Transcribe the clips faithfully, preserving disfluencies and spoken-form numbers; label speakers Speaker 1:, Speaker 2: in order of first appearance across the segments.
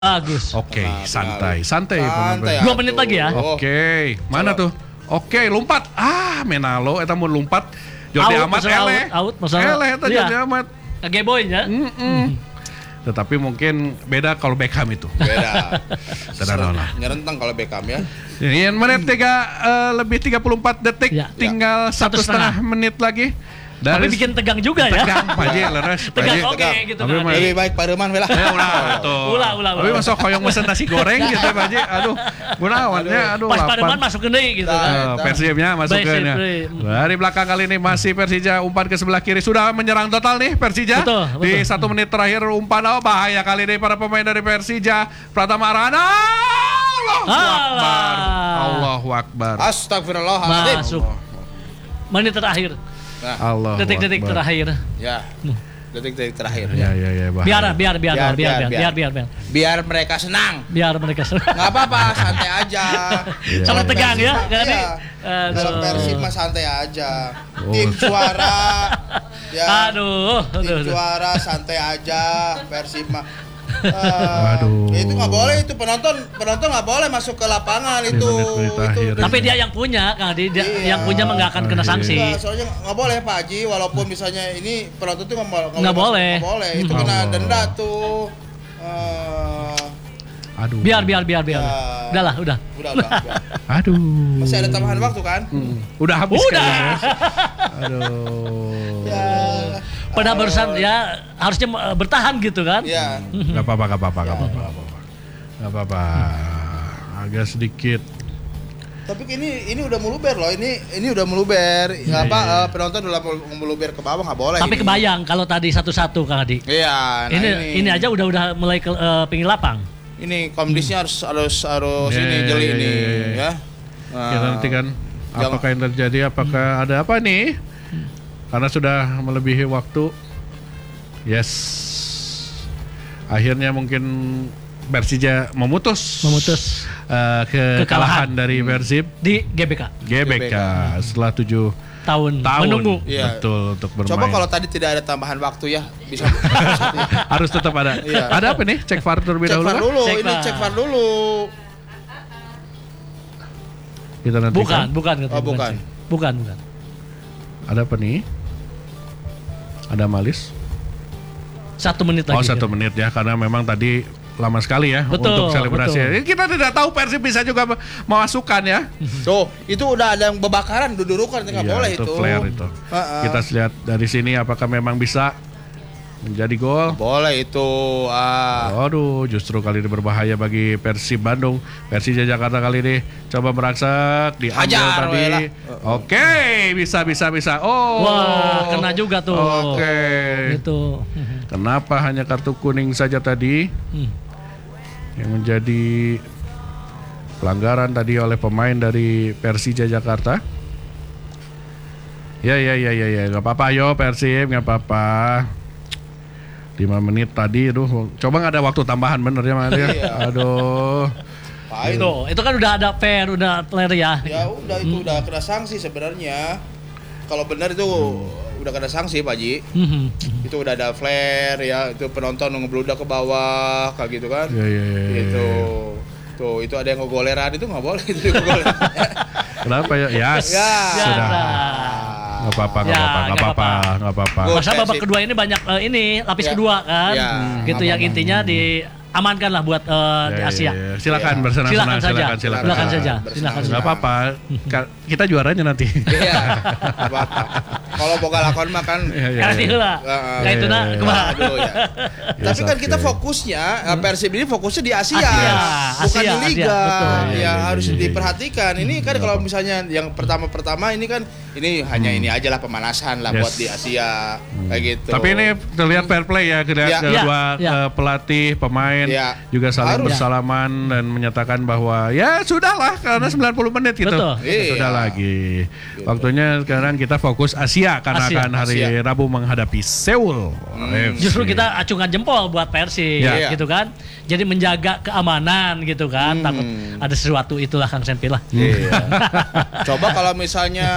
Speaker 1: Bagus.
Speaker 2: Oke, okay, santai, santai.
Speaker 3: santai
Speaker 1: Dua menit lagi ya.
Speaker 2: Oke, okay. Mana tuh? Oke, okay, lompat. Ah, Menalo, eta mau lompat. Jordi Amat eleh.
Speaker 1: Out, masalah.
Speaker 2: Eleh eta Jordi Amat.
Speaker 1: Ngegeboy ya.
Speaker 2: Mm -mm. Tetapi mungkin beda kalau Beckham itu.
Speaker 3: Beda.
Speaker 2: Sederhana.
Speaker 3: Nyerentang kalau Beckham ya.
Speaker 2: Ini menit tiga uh, lebih tiga puluh empat detik, ya. Tinggal satu setengah menit lagi.
Speaker 1: Dari tapi bikin tegang juga ya.
Speaker 2: Tegang, Pak Ji, leres.
Speaker 1: Tegang oke okay, gitu kan.
Speaker 3: Lebih baik Pak Ruman bela.
Speaker 2: Ya ulah tuh.
Speaker 1: Ulah ulah.
Speaker 2: Tapi masuk koyong mesen nasi goreng gitu Pak Ji. Aduh, gunawannya aduh.
Speaker 1: Pas Pak Ruman masuk ke deui gitu kan.
Speaker 2: Uh, Persibnya masuk ke nya. Dari belakang kali ini masih Persija umpan ke sebelah kiri, sudah menyerang total nih Persija.
Speaker 1: Betul, betul.
Speaker 2: Di satu menit terakhir umpan, oh bahaya kali ini para pemain dari Persija. Pratama Arana. Allahu Akbar. Allahu Akbar.
Speaker 3: Astagfirullahaladzim.
Speaker 1: Masuk. Menit terakhir.
Speaker 3: Nah,
Speaker 2: Allah
Speaker 1: detik-detik terakhir.
Speaker 3: Ya. Detik-detik terakhir.
Speaker 2: Ya ya ya.
Speaker 1: Biar biar biar biar biar biar biar biar biar.
Speaker 3: Biar mereka senang.
Speaker 1: Biar mereka senang.
Speaker 3: Enggak apa-apa, santai aja.
Speaker 1: Kalau tegang ya,
Speaker 3: kan nih. Kalau Persib mah santai aja. Tim juara.
Speaker 1: Ya. Aduh,
Speaker 3: tim juara santai aja. Persib mah
Speaker 2: Uh, Aduh.
Speaker 3: Itu nggak boleh, itu penonton penonton nggak boleh masuk ke lapangan itu. itu
Speaker 1: Tapi dia yang punya, Kang Adi, dia iya. yang punya nggak akan kena sanksi.
Speaker 3: Enggak, soalnya nggak boleh Pak Haji, walaupun misalnya ini penonton tuh nggak
Speaker 1: boleh.
Speaker 3: boleh. Nggak boleh, itu kena
Speaker 2: Allah.
Speaker 3: denda tuh. Uh,
Speaker 2: Aduh.
Speaker 1: Biar biar biar biar. Ya. Udahlah, udah.
Speaker 3: Udah, udah, udah.
Speaker 2: Aduh.
Speaker 3: Masih ada tambahan waktu kan?
Speaker 2: Hmm. Udah habis
Speaker 1: udah.
Speaker 2: Kayaknya. Aduh.
Speaker 3: Ya.
Speaker 1: Pada barusan ya harusnya bertahan gitu kan?
Speaker 3: Iya.
Speaker 2: Gak apa-apa, gak apa-apa, gak apa-apa, gak apa-apa. Agak sedikit.
Speaker 3: Tapi ini ini udah meluber loh, ini ini udah meluber. Ya, apa ya, ya. Penonton udah meluber ke bawah nggak boleh.
Speaker 1: Tapi
Speaker 3: ini.
Speaker 1: Kebayang kalau tadi satu-satu Kang Adi.
Speaker 3: Iya. Nah
Speaker 1: ini, ini ini aja udah udah mulai ke uh, pinggir lapang.
Speaker 3: Ini kondisinya harus harus harus
Speaker 2: ya,
Speaker 3: ini
Speaker 2: ya,
Speaker 3: jeli
Speaker 2: ya,
Speaker 3: ini
Speaker 2: ya. ya.
Speaker 3: ya.
Speaker 2: Nah, kita nanti kan apakah yang terjadi, apakah hmm. ada apa nih? Karena sudah melebihi waktu. Yes. Akhirnya mungkin Persija memutus
Speaker 1: memutus
Speaker 2: uh, ke kekalahan dari Persib
Speaker 1: di G B K.
Speaker 2: G B K setelah tujuh
Speaker 1: tahun,
Speaker 2: tahun
Speaker 1: menunggu.
Speaker 2: Iya. Betul untuk bermain.
Speaker 3: Coba kalau tadi tidak ada tambahan waktu ya, bisa
Speaker 2: harus tetap ada. Iya. Ada apa nih? Cek V A R terlebih
Speaker 3: cek
Speaker 2: dahulu.
Speaker 3: Cek V A R dulu,
Speaker 1: cek
Speaker 3: ini cek V A R dulu.
Speaker 2: Kita nanti
Speaker 1: bukan,
Speaker 2: kan?
Speaker 1: bukan,
Speaker 3: oh, bukan.
Speaker 1: Bukan, bukan, bukan.
Speaker 2: Ada apa nih? Ada Malis?
Speaker 1: Satu menit lagi.
Speaker 2: Oh, satu ya. menit ya, karena memang tadi lama sekali ya betul, untuk selebrasi. Betul. Kita tidak tahu Persib bisa juga memasukkan ya.
Speaker 3: Tuh, itu udah ada yang bebakaran, dudurukan, nggak
Speaker 2: iya,
Speaker 3: boleh
Speaker 2: itu.
Speaker 3: itu.
Speaker 2: Flare itu. Uh-uh. Kita lihat dari sini apakah memang bisa menjadi gol.
Speaker 3: Boleh itu. Ah.
Speaker 2: Aduh, justru kali ini berbahaya bagi Persib Bandung. Persija Jakarta kali ini coba merangsak diambil
Speaker 3: Hajar,
Speaker 2: tadi. Oke, okay, bisa bisa bisa. Oh.
Speaker 1: Wah, kena juga tuh.
Speaker 2: Oke. Okay.
Speaker 1: Itu.
Speaker 2: Kenapa hanya kartu kuning saja tadi? Hmm. Yang menjadi pelanggaran tadi oleh pemain dari Persija Jakarta. Ya ya ya ya ya, nggak apa-apa yo Persib, nggak apa-apa. lima menit tadi, aduh, coba nggak ada waktu tambahan bener ya Mas ya. Aduh.
Speaker 1: Itu, itu kan udah ada fair, udah player ya.
Speaker 3: Ya udah itu hmm. udah kena sanksi sebenarnya. Kalau benar itu hmm. udah kena sanksi Pak Ji. Hmm. Itu udah ada flare ya, itu penonton ngebludak ke bawah kayak gitu kan.
Speaker 2: Ya, ya, ya,
Speaker 3: itu.
Speaker 2: Ya, ya.
Speaker 3: Tuh, itu ada yang ngegoleran itu nggak boleh itu ngegoleran.
Speaker 2: Kenapa ya? Yes.
Speaker 3: Ya.
Speaker 2: Sudah. Nggak apa-apa, nggak apa-apa, nggak apa-apa, nggak apa-apa.
Speaker 1: Masa babak kedua ini banyak uh, ini lapis ya. kedua kan, ya. gitu yang intinya di amankan lah buat uh, ya, di Asia. Ya,
Speaker 2: ya. Silakan ya. bersenang-senang,
Speaker 1: silakan,
Speaker 2: silakan, silakan,
Speaker 1: silakan saja. Silakan.
Speaker 2: Enggak apa-apa. Kita juaranya nanti.
Speaker 3: Iya. Kalau boga lakon mah kan
Speaker 1: kasih heula. Kayak itu nah kumaha.
Speaker 3: Tapi kan kita fokusnya Persib ini fokusnya di Asia, bukan di liga. Ya harus diperhatikan. Ini kan kalau misalnya yang pertama-pertama ini kan ini hanya ini aja lah pemanasan lah buat di Asia kayak gitu.
Speaker 2: Tapi ini terlihat fair play ya, kedua pelatih, pemain ya, juga saling harus bersalaman dan menyatakan bahwa ya sudahlah karena sembilan puluh menit gitu.
Speaker 1: Betul.
Speaker 2: Sudah iya. lagi. Waktunya sekarang kita fokus Asia karena Asia. akan hari Asia. Rabu menghadapi Seoul.
Speaker 1: Hmm. Justru kita acungan jempol buat Persib ya. gitu kan. Jadi menjaga keamanan gitu kan. Hmm. Takut ada sesuatu itulah Kang Senpi lah.
Speaker 3: Iya. Coba kalau misalnya satu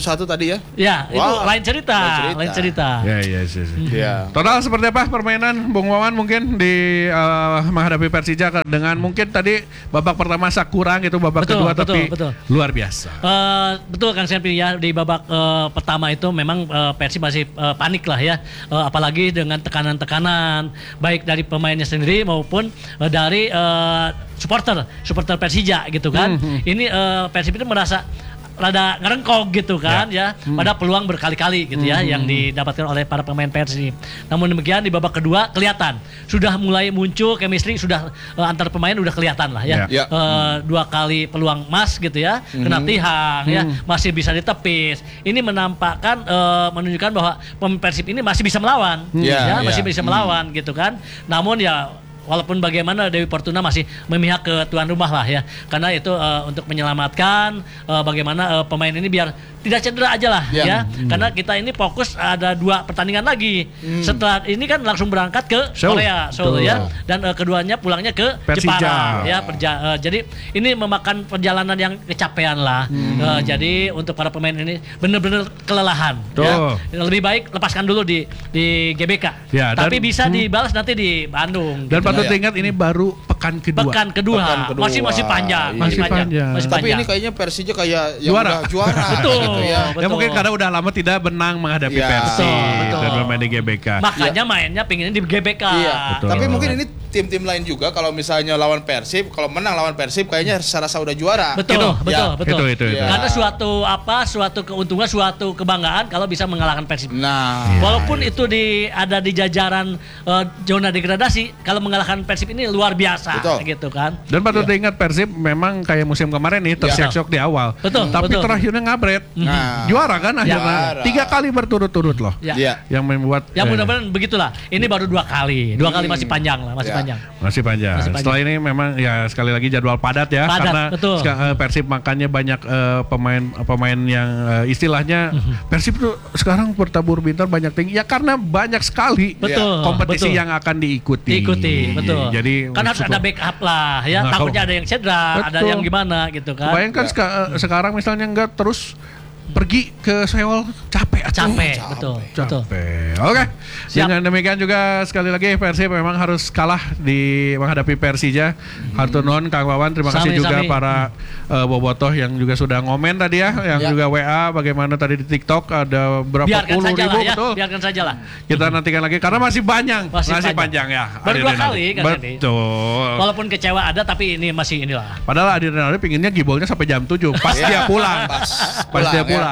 Speaker 3: satu tadi ya.
Speaker 1: Ya, wow. Itu lain cerita, lain cerita.
Speaker 2: Ya, ya, ya. ya. Total seperti apa permainan Bung Wawan mungkin di uh, menghadapi Persija dengan mungkin tadi babak pertama sak kurang itu babak betul, kedua betul, tapi betul. luar biasa.
Speaker 1: Uh, betul Kang Senpi ya, di babak uh, pertama itu memang uh, Persib masih uh, panik lah ya. Uh, apalagi dengan tekanan-tekanan baik dari pemainnya sendiri maupun uh, dari uh, supporter, supporter Persija gitu kan. Mm-hmm. Ini uh, Persib itu merasa rada ngerengkok gitu kan ya, ya. Hmm. Pada peluang berkali-kali gitu ya hmm. yang didapatkan oleh para pemain Persib. Namun demikian di babak kedua kelihatan sudah mulai muncul chemistry, sudah uh, antar pemain udah kelihatan lah ya. ya. Uh, hmm. Dua kali peluang emas gitu ya, hmm. kena tihang hmm. ya, masih bisa ditepis. Ini menampakkan uh, menunjukkan bahwa pemain Persib ini masih bisa melawan, hmm. ya, ya masih ya. bisa melawan hmm. gitu kan. Namun ya walaupun bagaimana Dewi Fortuna masih memihak ke tuan rumah lah ya, karena itu uh, untuk menyelamatkan uh, bagaimana uh, pemain ini biar tidak cedera aja lah ya, ya. Hmm. Karena kita ini fokus ada dua pertandingan lagi. Hmm. Setelah ini kan langsung berangkat ke Seoul. Korea, Seoul ya, dan uh, keduanya pulangnya ke Persija. Jepara ya. Perja, uh, jadi ini memakan perjalanan yang kecapean lah. Hmm. Uh, jadi untuk para pemain ini benar-benar kelelahan. Ya. Lebih baik lepaskan dulu di di G B K. Ya, tapi dan, bisa hmm. dibalas nanti di Bandung.
Speaker 2: Dan gitu. Patut ya. Ingat ini baru pekan kedua.
Speaker 1: Pekan kedua. Pekan kedua. Masih masih panjang, iya. masih panjang. panjang. Masih
Speaker 3: Tapi
Speaker 1: panjang.
Speaker 3: ini kayaknya Persija kayak yang
Speaker 2: juara.
Speaker 3: udah juara.
Speaker 1: Betul.
Speaker 3: Gitu ya.
Speaker 2: Betul. Ya mungkin karena udah lama tidak menang menghadapi ya. Persib dan bermain di G B K.
Speaker 1: Makanya ya. mainnya pinginnya di G B K.
Speaker 3: Iya. Tapi mungkin ini tim-tim lain juga kalau misalnya lawan Persib, kalau menang lawan Persib kayaknya rasa-rasa udah juara.
Speaker 1: Betul,
Speaker 3: gitu.
Speaker 1: betul,
Speaker 3: ya.
Speaker 1: betul.
Speaker 2: Itu, itu, itu.
Speaker 1: Ya. Karena suatu apa, suatu keuntungan, suatu kebanggaan kalau bisa mengalahkan Persib.
Speaker 3: Nah,
Speaker 1: walaupun ya, itu di ada di jajaran uh, zona degradasi, kalau mengalahkan Persib ini luar biasa, betul. gitu kan.
Speaker 2: Dan patut ya. diingat Persib memang kayak musim kemarin nih tersyok-syok ya. di awal.
Speaker 1: Betul.
Speaker 2: Tapi
Speaker 1: betul.
Speaker 2: terakhirnya ngabret. Nah. Juara kan akhirnya. Ya. Tiga kali berturut-turut loh. Ya.
Speaker 3: Ya.
Speaker 2: Yang membuat.
Speaker 1: Ya mudah-mudahan eh. begitulah. Ini baru dua kali. Dua hmm. kali masih panjang lah, masih ya. panjang.
Speaker 2: Masih panjang. Ya, setelah ini memang ya sekali lagi jadwal padat ya, padat, karena betul. Persib makanya banyak uh, pemain pemain yang uh, istilahnya uh-huh. Persib tuh sekarang bertabur bintang banyak tinggi ya karena banyak sekali
Speaker 1: betul,
Speaker 2: kompetisi
Speaker 1: betul.
Speaker 2: yang akan diikuti.
Speaker 1: Diikuti, betul.
Speaker 2: Jadi
Speaker 1: kan harus ada backup lah ya, nah, takutnya ada yang cedera, betul. ada yang gimana gitu kan.
Speaker 2: Bayangkan ya. seka- sekarang misalnya enggak terus pergi ke Seoul capek
Speaker 1: capek
Speaker 2: capek
Speaker 1: betul
Speaker 2: capek. Oke. Okay. Dengan demikian juga sekali lagi Persib memang harus kalah di menghadapi Persija. Hmm. Hatur nuhun Kang Wawan, terima kasih sami, juga sami. para uh, bobotoh yang juga sudah ngomen tadi ya, yang ya. juga W A bagaimana tadi di TikTok ada berapa
Speaker 1: biarkan
Speaker 2: puluh ribu
Speaker 1: ya,
Speaker 2: betul.
Speaker 1: Biarkan saja lah.
Speaker 2: Kita hmm. nantikan lagi karena masih panjang, masih,
Speaker 1: masih
Speaker 2: panjang. panjang ya.
Speaker 1: Baru dua kali kan
Speaker 2: betul.
Speaker 1: Walaupun kecewa ada tapi ini masih inilah.
Speaker 2: Padahal Adil Renaldi pinginnya gibolnya sampai jam tujuh pas dia pulang. Pas, pas dia pulang.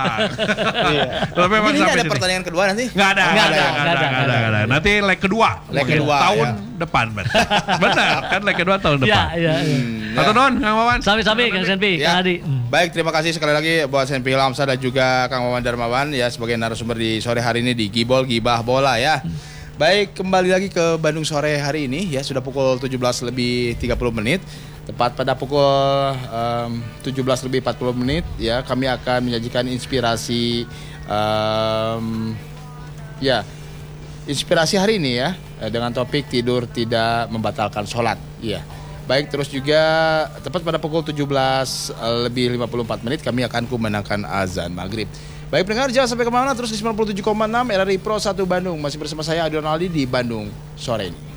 Speaker 3: Iya. Tapi memang ini ada pertandingan kedua nanti?
Speaker 2: Nggak ada, nggak ada, nggak ada, nggak ada. Nanti leg kedua,
Speaker 3: leg kedua
Speaker 2: tahun depan, benar kan leg kedua tahun depan.
Speaker 1: Iya, iya.
Speaker 2: Atau non, Kang Wawan.
Speaker 1: Sami-sami, Kang Senpi, Kang Adi.
Speaker 3: Baik, terima kasih sekali lagi buat Senpi Lamsa dan juga Kang Wawan Darmawan ya sebagai narasumber di sore hari ini di Gibol Gibah Bola ya. Baik, kembali lagi ke Bandung sore hari ini ya, sudah pukul tujuh belas lebih tiga puluh menit. Tepat pada pukul um, tujuh belas lebih empat puluh menit ya, kami akan menyajikan inspirasi um, ya inspirasi hari ini ya dengan topik tidur tidak membatalkan sholat ya. Baik, terus juga tepat pada pukul tujuh belas lebih lima puluh empat menit kami akan kumandangkan azan maghrib. Baik pendengar, jangan sampai kemana, terus di sembilan puluh tujuh koma enam R R I Pro satu Bandung. Masih bersama saya Adi Ronaldi di Bandung sore ini.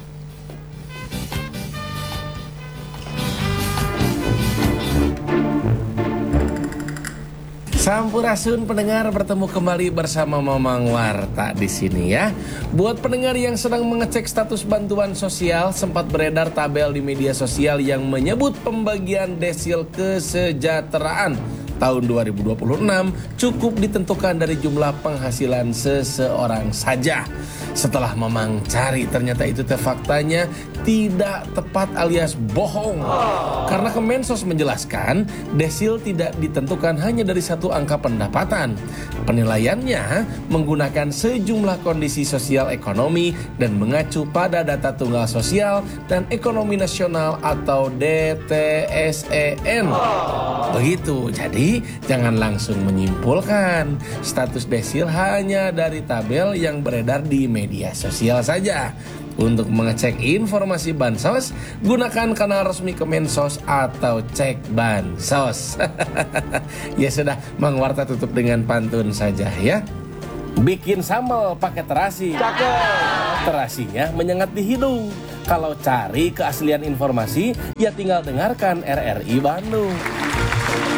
Speaker 4: Sampurasun pendengar, bertemu kembali bersama Mamang Warta di sini ya. Buat pendengar yang sedang mengecek status bantuan sosial, sempat beredar tabel di media sosial yang menyebut pembagian desil kesejahteraan tahun dua ribu dua puluh enam cukup ditentukan dari jumlah penghasilan seseorang saja. Setelah Mamang cari, ternyata itu teh faktanya tidak tepat alias bohong. Karena Kemensos menjelaskan desil tidak ditentukan hanya dari satu angka pendapatan. Penilaiannya menggunakan sejumlah kondisi sosial ekonomi dan mengacu pada data tunggal sosial dan ekonomi nasional atau D T S E N. Begitu, jadi jangan langsung menyimpulkan status desil hanya dari tabel yang beredar di media sosial saja. Untuk mengecek informasi Bansos, gunakan kanal resmi Kemensos atau cek Bansos. Ya sudah, Mang Warta tutup dengan pantun saja ya. Bikin sambal pakai terasi. Cakep. Terasinya menyengat di hidung. Kalau cari keaslian informasi, ya tinggal dengarkan R R I Bandung.